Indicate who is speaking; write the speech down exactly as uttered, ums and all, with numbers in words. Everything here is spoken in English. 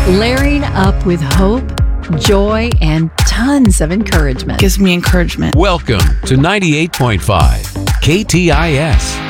Speaker 1: Layering up with hope, joy, and tons of encouragement.
Speaker 2: Gives me encouragement.
Speaker 3: Welcome to ninety-eight point five K T I S,